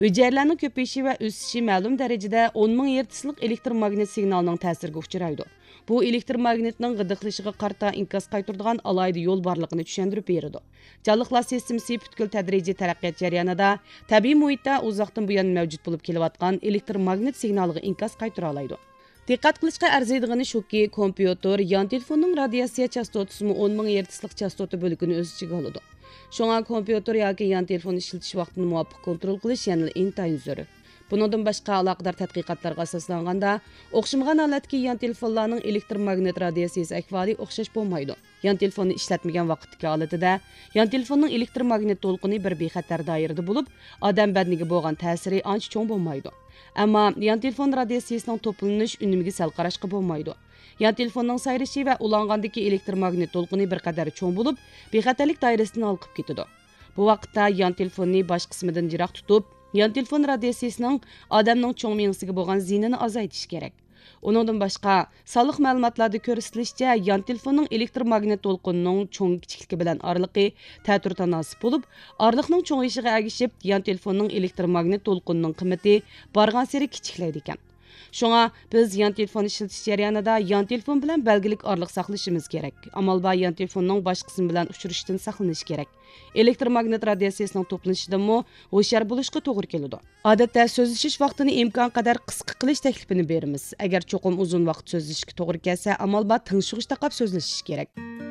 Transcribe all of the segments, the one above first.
Hücrələrin köpəyişi və ösüşü məlum dərəcədə 10 min hertzlik elektromagnet signalının təsirinə uçraydı. Bu elektromagnetning g'idiqlashiga qarta inkas qaytaradigan alayda yo'l borligini tushuntirib beradi. Canlıqlar sistemasi butkul tadrijiy taraqqiyot jarayonida tabiiy muhitda uzoqdan buyon mavjud bo'lib kelayotgan elektromagnet signaliga inkas qaytara oladi. Diqqat qilishga arziydigani shuki, kompyuter yon telefonning radiatsiya chastotasi 10 min hertzlik chastota bo'ligini o'z ichiga oladi. Şoňa kompyuter yoki yan telefon işletiş vaqtini muvafiq kontrol qilish yana intayin zarur. Bundan başqa aloqador tadqiqotlarga asoslanganda, o'xshamagan holatdagi yan telefonlarning elektromagnet radiatsiyasi ahvoli o'xshash bo'lmaydi. Yan telefonni ishlatmagan vaqtdagi holatida yan telefonning elektromagnet to'lqini bir bexatar doirada bo'lib, odam badaniga bo'lgan ta'siri ancha cho'ng bo'lmaydi. Ammo yan telefon radiatsiyasining to'planish unimiga sal qarashqa bo'lmaydi. Yan telefonning sayrishi va ulangandagi elektromagnet to'lqini bir qadar cho'ng bo'lib, bexatarlik doirasidan olqib ketadi. Bu vaqtda yan telefonni bosh qismidan jiroq tutib, yan telefon radiatsiyasining odamning cho'ng miyasiga bo'lgan ziyinini azaytish kerak. Uningdan boshqa, sonliq ma'lumotlarda ko'rsatilishicha, yan telefonning elektromagnet to'lqinining cho'ng kichikligi bilan orliqi ta'tir tanosib bo'lib, orliqning cho'ngayishiga ergishib, yan telefonning elektromagnet to'lqinining qiymati borgan sari kichiklaydi ekan. Şoňa biz yan telefon işletiş jarayonida yan telefon bilan belgilik orliq saqlashimiz kerak. Amal bar yan telefonning bosh qismi bilan uchrashishdan saqlanish kerak. Elektromagnet radiatsiyasining to'planishidanmi ho'shar bo'lishga to'g'ri keladi. Odatda so'zlashish vaqtini imkon qadar qisqa qilish taklifini beramiz. Agar cho'qim uzun vaqt so'zlashishga to'g'ri kelsa, amal bar tinchishga taqab so'zlashish kerak.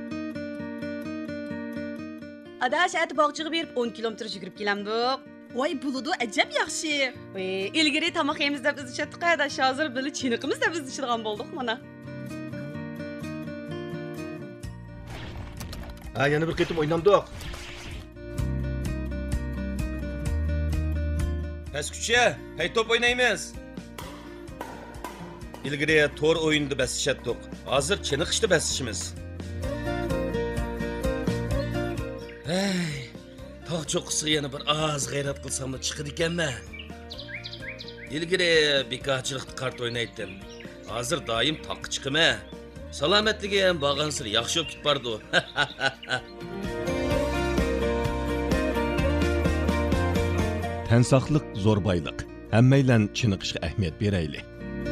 Adash at bog'chiga berib 10 kilometr yugurib kelamdik. Voy buludu acab yaxshi. İlgiri tamaq yemiz deb izlashdik, adash hozir bili chiniqimiz deb izlashgan bo'ldik mana. Ha, yana bir qitim o'ynamdik. Pesküçe, hey top oynaymiz. İlgiri tor oyunda basışatdik. Hozir chiniqishda basishimiz. Hey, tog' cho'qqisiga yana bir oz g'ayrat qilsam chiqadi ekanman. Ilgari bekorchilikda kart o'ynaydim. Hozir doim toqqa chiqaman. Salomatligi ham borgansir yaxshi bo'lib ketbardi. Tan saqliq zo'r boyliq. Hammaylan chiniqishga ahamiyat beraylik.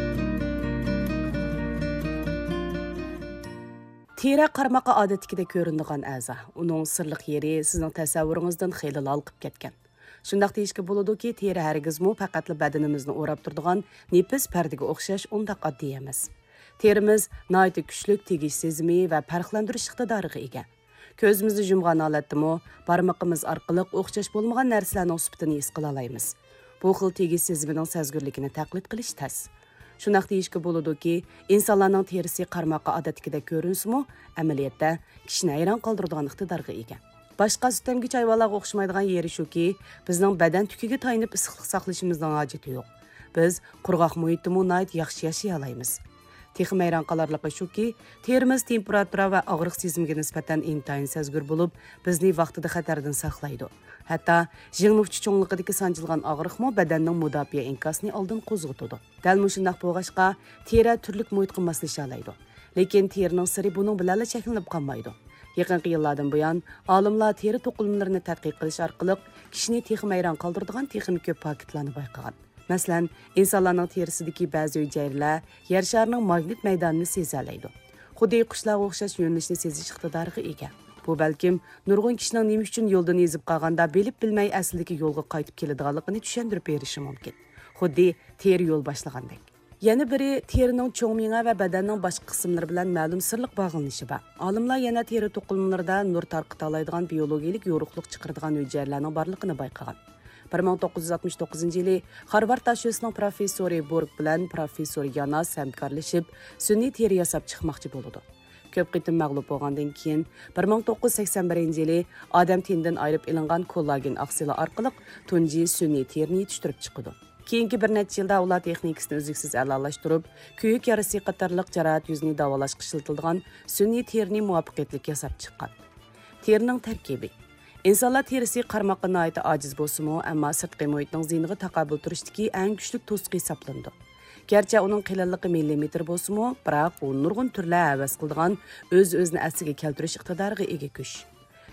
Teri qarmaqa odatdagidek ko'rinadigan a'zo. Uning sirliq yeri sizning tasavvuringizdan xeyli olqib ketgan. Shundaq deyishga bo'ladiki, teri hargizmi faqatla badanimizni o'rab turadigan nefis pardaga o'xshash undaq oddiy emas. Terimiz nihoyat kuchli tegish sezimi va farqlantirish iqtidoriga ega. Ko'zimizni yumgan holatdami, barmoqimiz orqali o'xshash bo'lmagan narsalarning sifatini his qila olamiz. Bu xil tegish sezimining sezgirligini taqlid qilish tas. Shunaq deyishga bo'ladiki, insonlarning terisi qarmoqqa odatdagidek ko'rinsimi, amaliyotda kishini hayron qoldiradigan iqtidorga ega. Boshqa sutemgich hayvonlarga o'xshamaydigan yeri shuki, bizning badan tukiga tayinib issiqlik saqlashimizning hojati yo'q. Biz qurg'oq muhitda nihoyat yaxshi yashay olamiz. Texim hayron qolarligi shuki, terimiz temperatura va og'riq sezimiga nisbatan intayin sezgir bo'lib, bizni vaqtida xatardan saqlaydi. Hatto jingnuqchi cho'ngliqidagi sanjilgan og'riqmi badanning mudofaa inkasini oldin qo'zg'atadi. Dal mushundaq bo'lg'achqa teri turli muhitga moslasha oladi. Lekin terining siri buning bilan cheklanib qolmaydi. Yaqinqi yillardan buyon olimlar teri to'qilmalarini tadqiq qilish orqali kishini texim hayron qoldiradigan texim ko'p faktlarni bayqagan. Masalan, insonlarning terisidagi ba'zi hujayralar yer sharining magnit maydonini seza oladi. Xuddi qushlarga o'xshash yo'nalishni sezish iqtidoriga ega. Bu balkim nurg'un kishining nima uchun yo'ldan ezib qolganda bilib bilmay aslidagi yo'lga qaytib keladiganligini tushuntirib berishi mumkin. Xuddi teri yo'l boshlagandek. Yana biri terining cho'ng miya va badanning boshqa qismlari bilan ma'lum sirliq bog'lanishi bor. Olimlar yana teri to'qilmalarida nur tarqita oladigan biologik yo'riqlik chiqaradigan hujayralarning borligini bayqagan. 1969 yili Harvard tashxisining professori Borg bilan professor Yanas hamkorlashib, sun'iy teri yasab chiqmoqchi bo'ldi. Ko'p qitim mag'lub bo'lgandan keyin 1981 yili odam tenidan ayirib ilingan kollagen oksidi orqali tunji sun'iy terini yetishtirib chiqdi. Keyingi bir necha yilda ular texnikasini uzluksiz amaliyalashtirib, kuyuk yarasi qatorliq jarohat yuzini davolashga ishlatiladigan sun'iy terini muvaffaqiyatli yasab chiqqan. Terining tarkibi insonlar terisi qarmoqqa nihoyat ojiz bo'lsa-mu, ammo sirtqi muhitning ziyniga taqobil turishdagi eng kuchli to'siq hisoblandi. Gerçi uning qilinligi millimetr bo'lsa-mu, biroq u nurg'un turlar havas qiladigan o'z-o'zini asliga keltirish iqtidoriga ega kuch.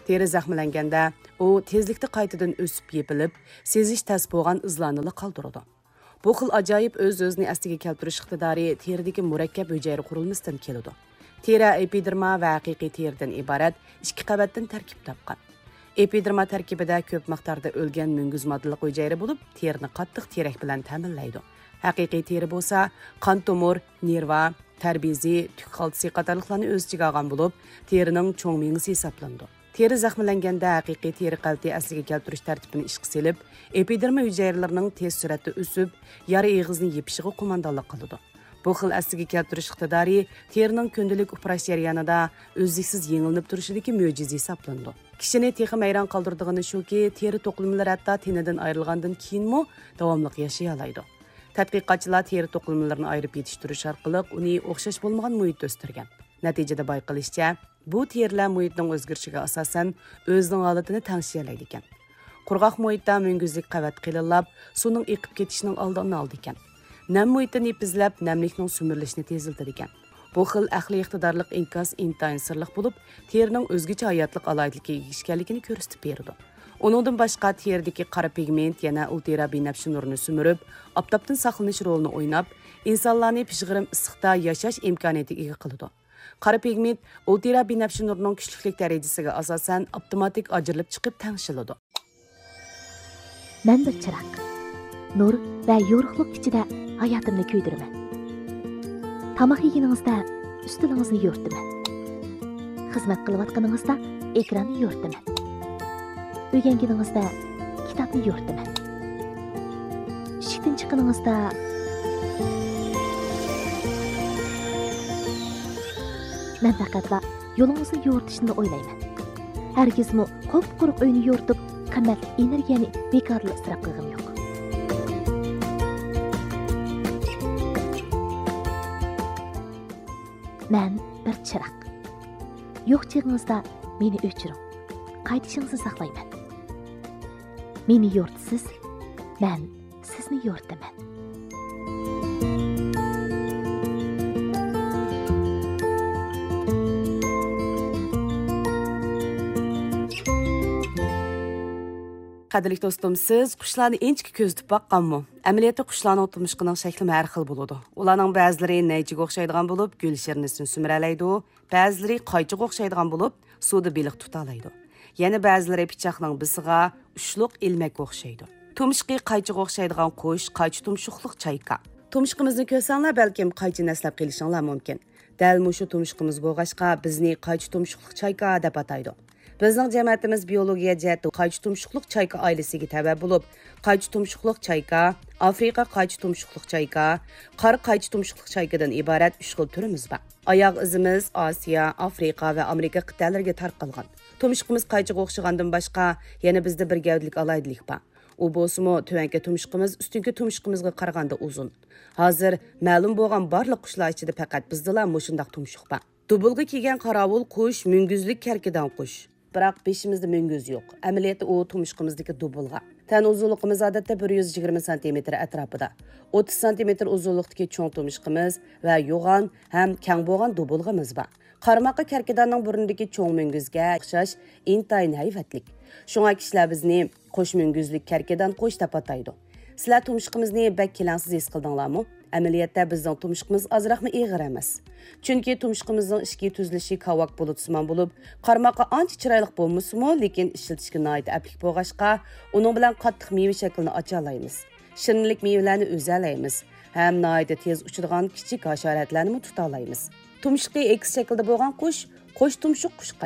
Teri zaxmilanganda u tezlikda qaytadan o'sib yepilib, sezish tas bo'lgan izlarni qoldiradi. Bu xil ajoyib o'z-o'zini astiga keltirish iqtidori teridagi murakkab hujayra qurilmasidan keladi. Teri epiderma va haqiqiy teridan iborat ikki qavatdan tarkib topgan. Epiderma tarkibida ko'p miqdorda o'lgan munguz moddali hujayra bo'lib, terini qattiq terak bilan ta'minlaydi. Haqiqiy teri bo'lsa, qon tomir, nerva, tarbizi, tuk xaltisi qatorliqlarni o'z ichiga olgan bo'lib, terining cho'ng mingisi hisoblanadi. Teri zaxmilanganda haqiqiy teri qalti asliga keltirish tartibini ishga selib, epiderma hujayralarining tez suratda o'sib, yara eg'izni yepishiga qo'mondonlik qiladi. Bu xil asliga keltirish iqtidori terining kundalik uprash jarayonida o'zliksiz yengilib turishidagi mo'jiza hisoblanadi. Kishini texim hayron qoldirdigani shuki, teri to'qimalari hatto tenidan ayrilgandan keyinmi davomli yashay oladi. Tadqiqotchilar teri to'qimalalarini ayirib yetishtirish orqali uni o'xshash bo'lmagan muhitda o'stirgan. Natijada bayqalishicha, bu terilar muhitning o'zgarishiga asosan o'zining holatini tangshiyalaydi ekan. Qurg'oq muhitda munguzlik qavat qilinlab, suvning eqib ketishining oldini oldi ekan. Nam muhitini ipizlab, namlikning sumirilishini teziltirdi ekan. Bu xil aqliy iqtidorlik inkas intayin sirliq bo'lib, terining o'zgacha hayotlik alayidligiga ega ekanligini ko'rsatib berdi. Uningdan boshqa teridagi qora pigment yana ultra binafsha nurni sumirib, oftobdan saqlanish rolini o'ynab, insonlarni pishg'irim issiqda yashash imkoniyatiga ega qiladi. Qora pigment ultra binafsha nurning kuchlilik darajasiga asosan avtomatik ajrilib chiqib tangshiladi. Men bir chiroq. Nur va yorug'lik ichida hayotimni kuydiraman. Tamoq yeganingizda ustilingizni yo'rtaman. Xizmat qilayotganingizda ekranni yo'rtaman. O'rganganingizda kitobni yo'rtaman. Ishdan chiqqaningizda men faqatla yo'lingizni yo'rtishni o'ylayman. Hargizmi qop-quruq uyni yo'rtib, qimmatli energiyani bekorli isrof qilgim yo'q. Men bir chiroq. Yo'q chig'ingizda meni o'chiring. Qaytishingizni saqlayman. Meni yo'rtisiz, men sizni yo'rtaman. Qadrli do'stim, siz qushlarni inchki ko'zitib boqqanmi? Amaliyotda qushlarning turmushining shakli har xil bo'ladi. Ularning ba'zilari naychiga o'xshaydigan bo'lib, gul shirnisini sumiralaydi, ba'zilari qaychiga o'xshaydigan bo'lib, suvda baliq tutalaydi. Yana ba'zilari pichoqning bisiga, ushluq ilmakka o'xshaydi. Tumshqi qaychiga o'xshaydigan qush, qaychi tumshuqliq chayka. Tumshqimizni ko'rsanglar, balkim qaychi naslab qilishinglar mumkin. Dal mushu tumshqimiz bo'lg'achqa bizni qaychi tumshuqliq chayka deb ataydi. Bizning jamiyatimiz biologiya jihatdan qaychi tumshuqliq chayka oilasiga tabe bo'lib, qaychi tumshuqliq chayka, Afrika qaychi tumshuqliq chayka, qora qaychi tumshuqliq chaykadan iborat 3 xil turimiz bor. Oyoq izimiz Osiyo, Afrika va Amerika qit'alariga tarqalgan. Tumshuqimiz qaychiga o'xshagandan boshqa yana bizda bir gavdlik alaydilik bor. U bo'lsa-mu tuvanki tumshuqimiz ustunki tumshuqimizga qaraganda uzun. Hozir ma'lum bo'lgan barliq qushlar ichida faqat bizdalar mushundaq tumshuq bor. Dubulga kelgan qorovul qush munguzlik karkidan qush. Biroq beshimizda munguz yo'q. Amaliyotda u tumshuqimizdagi dubulg'a. Tan uzunligimiz odatda 120 cm atrofida. 30 cm uzunlikdagi cho'ng tumshuqimiz va yo'g'on ham kang bo'lgan dubulg'imiz bor. Qarmoqqa karkidanning burunidagi cho'ng munguzga o'xshash intayin hayvatlik. Shunga kishilar bizni qo'sh munguzlik karkidan qo'sh deb ataydi. Sizlar tumshuqimizni bak kelansiz his qildinglarmi? Amaliyotda bizning tumshuqimiz ozroqmi ig'ir emas. Chunki tumshuqimizning ishki tuzilishi kavak bulutsimon bo'lib, qarmoqqa ancha chiroyli bo'lmasa-mu, lekin ishlatishga noit aplik bo'lg'achqa, uning bilan qattiq meva shaklini ocha olamiz. Shirinlik mevalarni o'zalaymiz. Ham noit tez uchadigan kichik hasharotlarni tuta olamiz. Tumshuqi X shaklda bo'lgan qush tumshuq qush